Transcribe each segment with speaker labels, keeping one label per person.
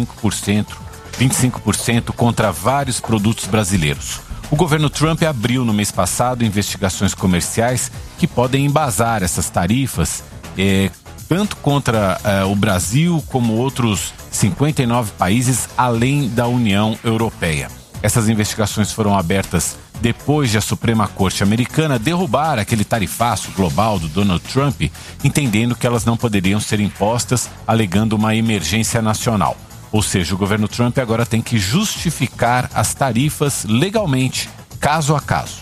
Speaker 1: 25% contra vários produtos brasileiros. O governo Trump abriu no mês passado investigações comerciais que podem embasar essas tarifas, tanto contra o Brasil como outros 59 países além da União Europeia. Essas investigações foram abertas depois de a Suprema Corte americana derrubar aquele tarifaço global do Donald Trump, entendendo que elas não poderiam ser impostas, alegando uma emergência nacional. Ou seja, o governo Trump agora tem que justificar as tarifas legalmente, caso a caso.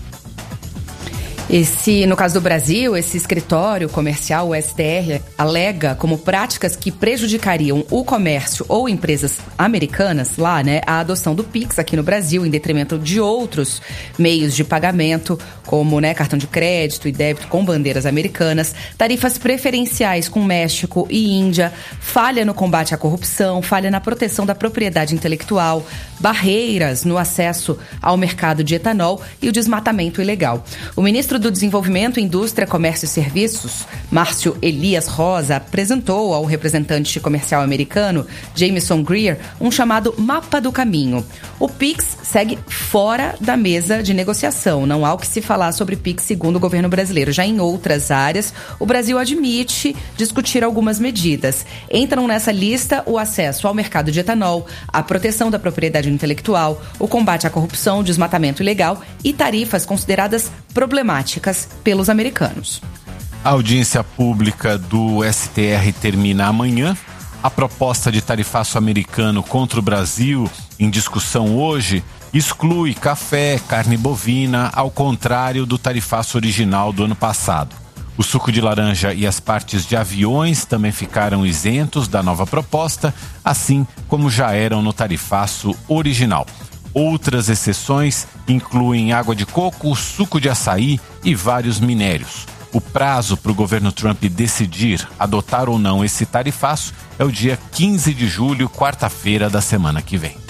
Speaker 2: No caso do Brasil, esse escritório comercial, o STR, alega como práticas que prejudicariam o comércio ou empresas americanas lá, a adoção do Pix aqui no Brasil, em detrimento de outros meios de pagamento, como cartão de crédito e débito com bandeiras americanas, tarifas preferenciais com México e Índia, falha no combate à corrupção, falha na proteção da propriedade intelectual, barreiras no acesso ao mercado de etanol e o desmatamento ilegal. O ministro do Desenvolvimento, Indústria, Comércio e Serviços, Márcio Elias Rosa, apresentou ao representante comercial americano, Jameson Greer, um chamado Mapa do Caminho. O Pix segue fora da mesa de negociação. Não há o que se falar sobre Pix, segundo o governo brasileiro. Já em outras áreas, o Brasil admite discutir algumas medidas. Entram nessa lista o acesso ao mercado de etanol, a proteção da propriedade intelectual, o combate à corrupção, desmatamento ilegal e tarifas consideradas problemáticas pelos americanos.
Speaker 1: A audiência pública do STR termina amanhã. A proposta de tarifaço americano contra o Brasil, em discussão hoje, exclui café, carne bovina, ao contrário do tarifaço original do ano passado. O suco de laranja e as partes de aviões também ficaram isentos da nova proposta, assim como já eram no tarifaço original. Outras exceções incluem água de coco, suco de açaí e vários minérios. O prazo para o governo Trump decidir adotar ou não esse tarifaço é o dia 15 de julho, quarta-feira da semana que vem.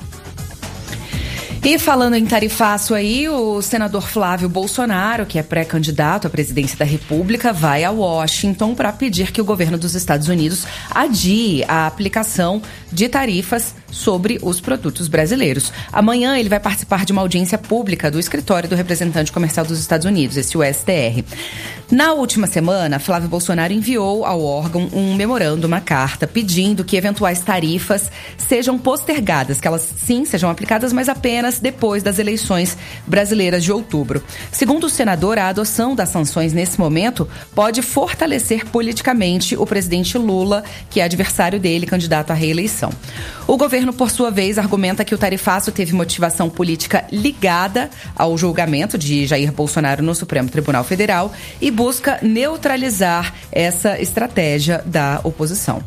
Speaker 2: E falando em tarifaço aí, o senador Flávio Bolsonaro, que é pré-candidato à presidência da República, vai a Washington para pedir que o governo dos Estados Unidos adie a aplicação de tarifas sobre os produtos brasileiros. Amanhã ele vai participar de uma audiência pública do escritório do representante comercial dos Estados Unidos, esse STR. Na última semana, Flávio Bolsonaro enviou ao órgão um memorando, uma carta, pedindo que eventuais tarifas sejam postergadas, que elas sim sejam aplicadas, mas apenas depois das eleições brasileiras de outubro. Segundo o senador, a adoção das sanções nesse momento pode fortalecer politicamente o presidente Lula, que é adversário dele, candidato à reeleição. O governo, por sua vez, argumenta que o tarifaço teve motivação política ligada ao julgamento de Jair Bolsonaro no Supremo Tribunal Federal e busca neutralizar essa estratégia da oposição.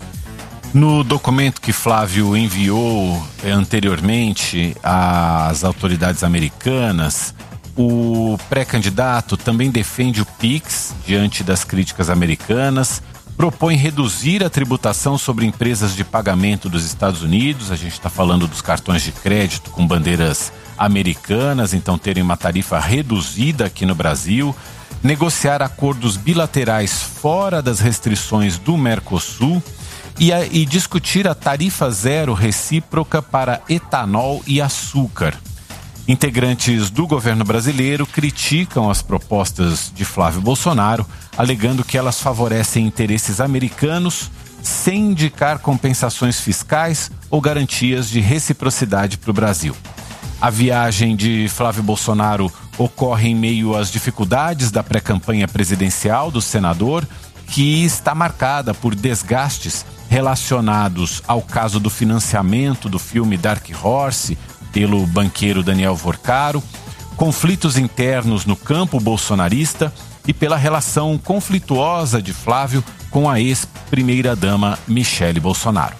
Speaker 1: No documento que Flávio enviou anteriormente às autoridades americanas, o pré-candidato também defende o Pix diante das críticas americanas, propõe reduzir a tributação sobre empresas de pagamento dos Estados Unidos. A gente está falando dos cartões de crédito com bandeiras americanas, então terem uma tarifa reduzida aqui no Brasil, negociar acordos bilaterais fora das restrições do Mercosul e discutir a tarifa zero recíproca para etanol e açúcar. Integrantes do governo brasileiro criticam as propostas de Flávio Bolsonaro, alegando que elas favorecem interesses americanos sem indicar compensações fiscais ou garantias de reciprocidade para o Brasil. A viagem de Flávio Bolsonaro ocorre em meio às dificuldades da pré-campanha presidencial do senador, que está marcada por desgastes relacionados ao caso do financiamento do filme Dark Horse pelo banqueiro Daniel Vorcaro, conflitos internos no campo bolsonarista e pela relação conflituosa de Flávio com a ex-primeira-dama Michele Bolsonaro.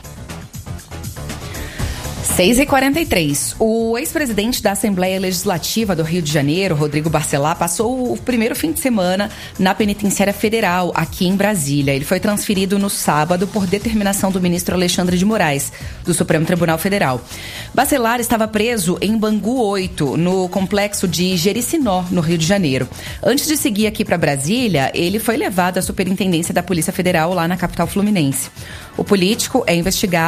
Speaker 2: 6h43. O ex-presidente da Assembleia Legislativa do Rio de Janeiro, Rodrigo Barcelar, passou o primeiro fim de semana na Penitenciária Federal, aqui em Brasília. Ele foi transferido no sábado por determinação do ministro Alexandre de Moraes, do Supremo Tribunal Federal. Barcelar estava preso em Bangu 8, no complexo de Jericinó, no Rio de Janeiro. Antes de seguir aqui para Brasília, ele foi levado à Superintendência da Polícia Federal, lá na capital fluminense. O político é investigado